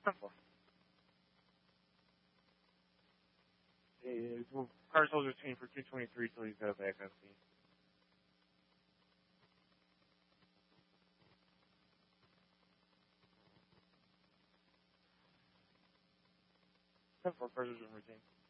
10-4. Carter Soldier's team for 223 till he's got a back on scene. For Carter's room routine.